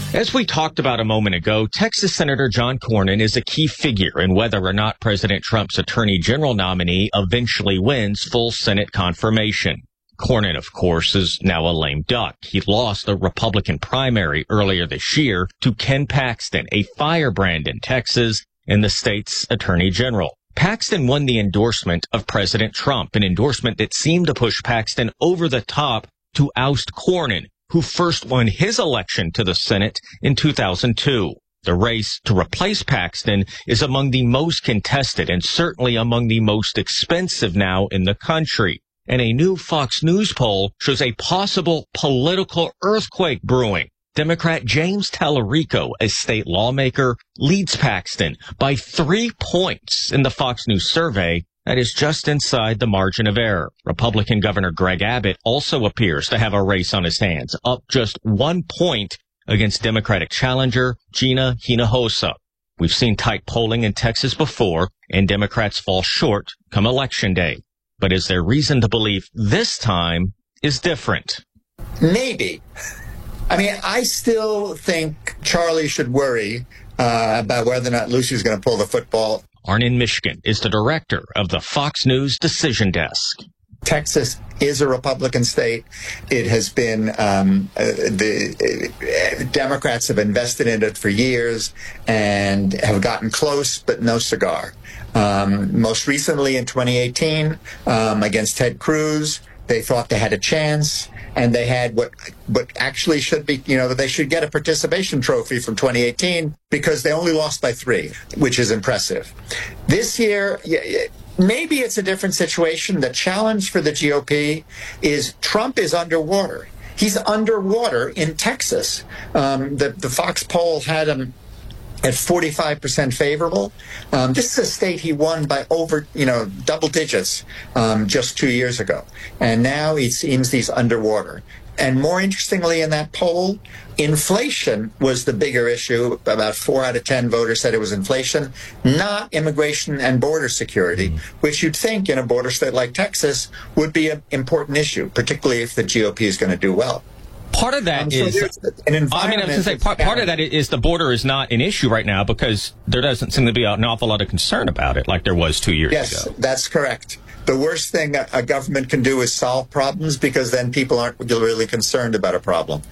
As we talked about a moment ago, Texas Senator John Cornyn is a key figure in whether or not President Trump's Attorney General nominee eventually wins full Senate confirmation. Cornyn, of course, is now a lame duck. He lost the Republican primary earlier this year to Ken Paxton, a firebrand in Texas and the state's Attorney General. Paxton won the endorsement of President Trump, an endorsement that seemed to push Paxton over the top to oust Cornyn, who first won his election to the Senate in 2002. The race to replace Paxton is among the most contested and certainly among the most expensive now in the country. And a new Fox News poll shows a possible political earthquake brewing. Democrat James Tallarico, a state lawmaker, leads Paxton by 3 points in the Fox News survey. That is just inside the margin of error. Republican Governor Greg Abbott also appears to have a race on his hands, up just 1 point against Democratic challenger Gina Hinojosa. We've seen tight polling in Texas before, and Democrats fall short come Election Day. But is there reason to believe this time is different? Maybe. I mean, I still think Charlie should worry about whether or not Lucy's going to pull the football. Arnon Mishkin is the director of the Fox News Decision Desk. Texas is a Republican state. It has been, the Democrats have invested in it for years and have gotten close, but no cigar. Most recently in 2018, against Ted Cruz, they thought they had a chance, and they had what actually should be, they should get a participation trophy from 2018 because they only lost by 3, which is impressive. This year, maybe it's a different situation. The challenge for the GOP is Trump is underwater. He's underwater in Texas. The Fox poll had him at 45% favorable. This is a state he won by over, double digits just 2 years ago. And now it seems he's underwater. And more interestingly in that poll, inflation was the bigger issue. About 4 out of 10 voters said it was inflation, not immigration and border security, which you'd think in a border state like Texas would be an important issue, particularly if the GOP is going to do well. Part of that part of that is the border is not an issue right now because there doesn't seem to be an awful lot of concern about it like there was 2 years ago. Yes, that's correct. The worst thing a government can do is solve problems because then people aren't really concerned about a problem.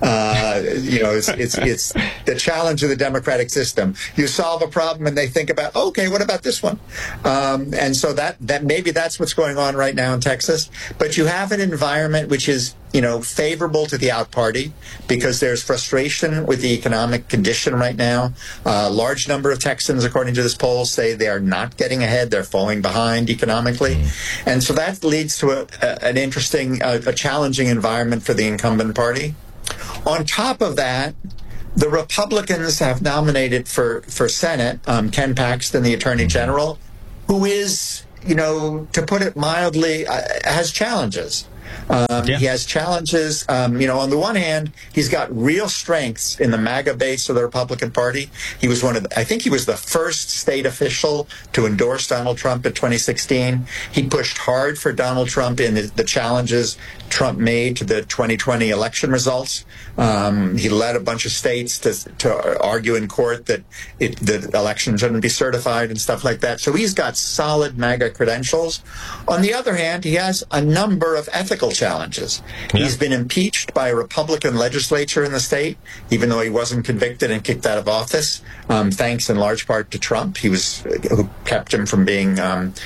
It's the challenge of the democratic system. You solve a problem and they think about, okay, what about this one? And so that maybe that's what's going on right now in Texas. But you have an environment which is favorable to the out party because there's frustration with the economic condition right now. A large number of Texans, according to this poll, say they are not getting ahead. They're falling behind economically. And so that leads to an interesting, a challenging environment for the incumbent party. On top of that, the Republicans have nominated for Senate Ken Paxton, the Attorney General, who is, to put it mildly, has challenges. He has challenges. On the one hand, he's got real strengths in the MAGA base of the Republican Party. He was I think he was the first state official to endorse Donald Trump in 2016. He pushed hard for Donald Trump in the challenges Trump made to the 2020 election results. He led a bunch of states to argue in court that the election shouldn't be certified and stuff like that. So he's got solid MAGA credentials. On the other hand, he has a number of ethical challenges. Yeah. He's been impeached by a Republican legislature in the state, even though he wasn't convicted and kicked out of office, thanks in large part to Trump. Who kept him from being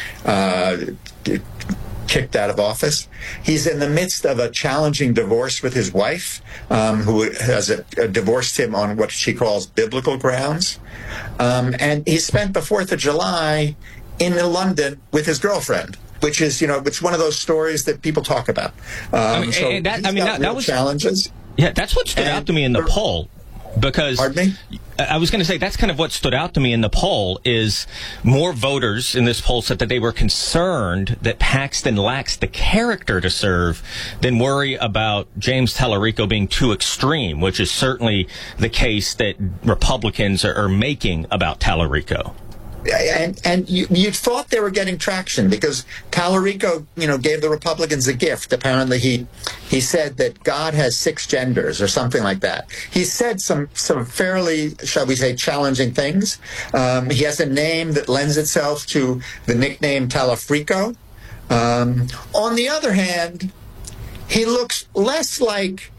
kicked out of office. He's in the midst of a challenging divorce with his wife, who has divorced him on what she calls biblical grounds. And he spent the 4th of July in London with his girlfriend, which is, it's one of those stories that people talk about. That was challenges. Yeah, that's what stood out to me in the poll. Because Pardon me? I was going to say that's kind of what stood out to me in the poll is more voters in this poll said that they were concerned that Paxton lacks the character to serve than worry about James Tallarico being too extreme, which is certainly the case that Republicans are making about Tallarico. And you thought they were getting traction because Tallarico, gave the Republicans a gift. Apparently, he said that God has 6 genders or something like that. He said some fairly, shall we say, challenging things. He has a name that lends itself to the nickname Talafrico. On the other hand, he looks less like,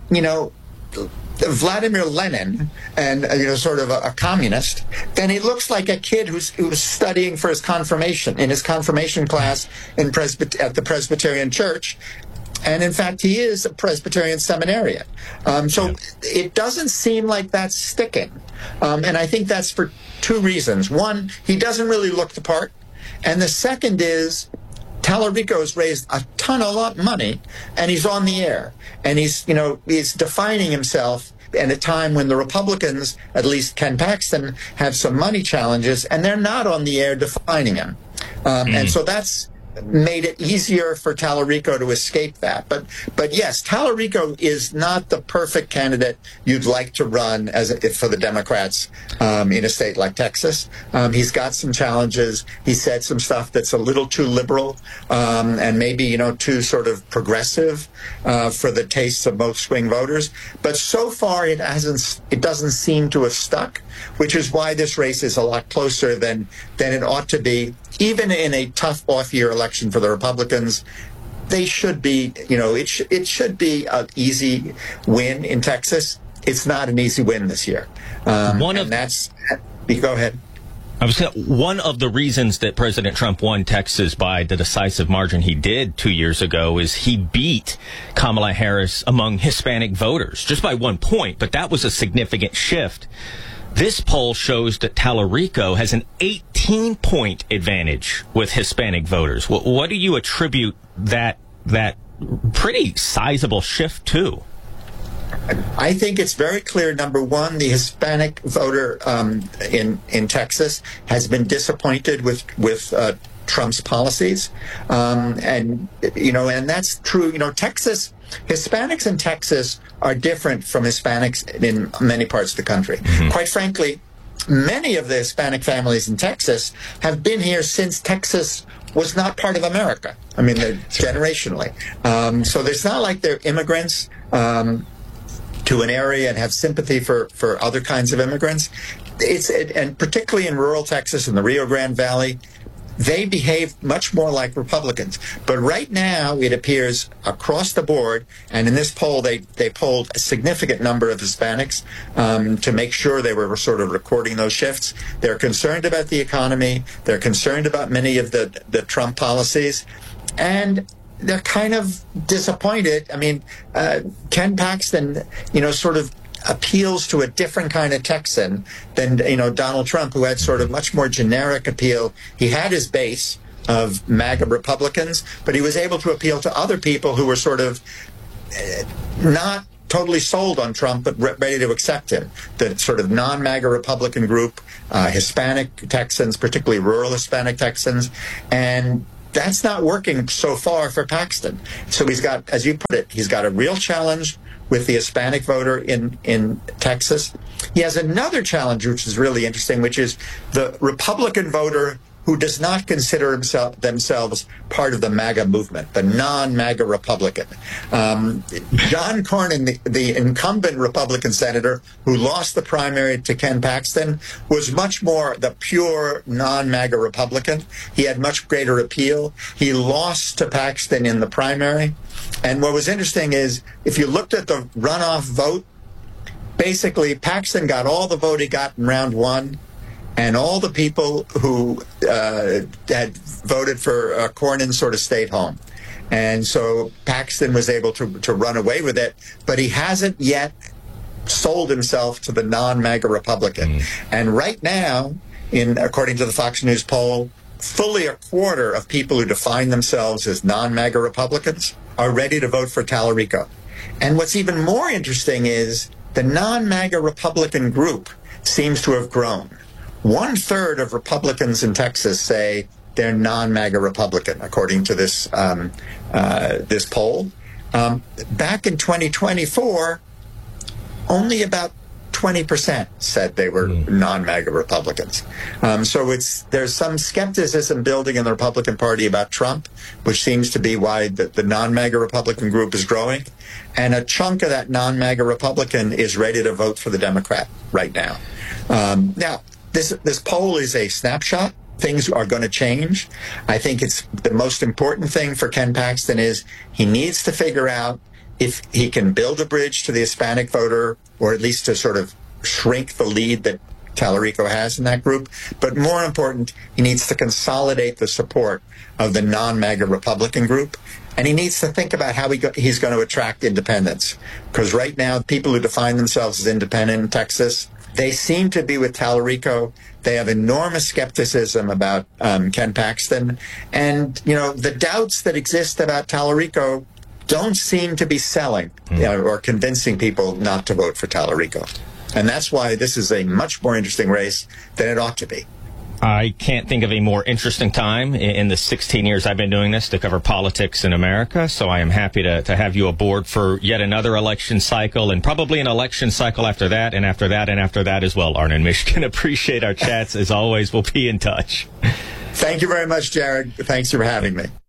Vladimir Lenin and sort of a communist, then he looks like a kid who was studying for his confirmation in his confirmation class at the Presbyterian Church. And in fact, he is a Presbyterian seminarian. So it doesn't seem like that's sticking. And I think that's for 2 reasons. One, he doesn't really look the part. And the second is Tallarico has raised a ton of money, and he's on the air. And he's defining himself at a time when the Republicans, at least Ken Paxton, have some money challenges, and they're not on the air defining him. And so that's made it easier for Tallarico to escape that. But yes, Tallarico is not the perfect candidate you'd like to run for the Democrats in a state like Texas. He's got some challenges. He said some stuff that's a little too liberal and maybe too sort of progressive for the tastes of most swing voters. But so far it doesn't seem to have stuck, which is why this race is a lot closer than it ought to be. Even in a tough off-year election for the Republicans, they should be, it should be an easy win in Texas. It's not an easy win this year. Go ahead. I was one of the reasons that President Trump won Texas by the decisive margin he did 2 years ago is he beat Kamala Harris among Hispanic voters just by 1 point, but that was a significant shift. This poll shows that Tallarico has an 18-point advantage with Hispanic voters. What do you attribute that pretty sizable shift to? I think it's very clear. Number one, the Hispanic voter in Texas has been disappointed with Trump's policies, and that's true. Hispanics in Texas are different from Hispanics in many parts of the country. Mm-hmm. Quite frankly, many of the Hispanic families in Texas have been here since Texas was not part of America. I mean, generationally. So it's not like they're immigrants to an area and have sympathy for other kinds of immigrants. And particularly in rural Texas and the Rio Grande Valley, they behave much more like Republicans. But right now, it appears across the board, and in this poll, they polled a significant number of Hispanics to make sure they were sort of recording those shifts. They're concerned about the economy. They're concerned about many of the Trump policies. And they're kind of disappointed. I mean, Ken Paxton, sort of appeals to a different kind of Texan than, Donald Trump, who had sort of much more generic appeal. He had his base of MAGA Republicans, but he was able to appeal to other people who were sort of not totally sold on Trump, but ready to accept him. The sort of non-MAGA Republican group, Hispanic Texans, particularly rural Hispanic Texans, and that's not working so far for Paxton. So he's got, as you put it, he's got a real challenge with the Hispanic voter in Texas. He has another challenge, which is really interesting, which is the Republican voter who does not consider themselves part of the MAGA movement, the non-MAGA Republican. John Cornyn, the incumbent Republican senator who lost the primary to Ken Paxton, was much more the pure non-MAGA Republican. He had much greater appeal. He lost to Paxton in the primary. And what was interesting is, if you looked at the runoff vote, basically Paxton got all the vote he got in round 1, and all the people who had voted for Cornyn sort of stayed home. And so Paxton was able to run away with it, but he hasn't yet sold himself to the non-MAGA Republican. And right now, according to the Fox News poll, fully a quarter of people who define themselves as non-MAGA Republicans are ready to vote for Tallarico. And what's even more interesting is the non-MAGA Republican group seems to have grown. 1/3 of Republicans in Texas say they're non-MAGA Republican, according to this this poll. Back in 2024, only about 20% said they were non-MAGA Republicans. So there's some skepticism building in the Republican Party about Trump, which seems to be why the non-MAGA Republican group is growing. And a chunk of that non-MAGA Republican is ready to vote for the Democrat right now. Now, this poll is a snapshot. Things are going to change. I think it's the most important thing for Ken Paxton is he needs to figure out if he can build a bridge to the Hispanic voter, or at least to sort of shrink the lead that Tallarico has in that group. But more important, he needs to consolidate the support of the non-MAGA Republican group. And he needs to think about how he's going to attract independents. Because right now, people who define themselves as independent in Texas, they seem to be with Tallarico. They have enormous skepticism about Ken Paxton. And, the doubts that exist about Tallarico don't seem to be selling or convincing people not to vote for Tallarico. And that's why this is a much more interesting race than it ought to be. I can't think of a more interesting time in the 16 years I've been doing this to cover politics in America. So I am happy to have you aboard for yet another election cycle, and probably an election cycle after that, and after that, and after that as well, Arnon Mishkin. Appreciate our chats. As always, we'll be in touch. Thank you very much, Jared. Thanks for having me.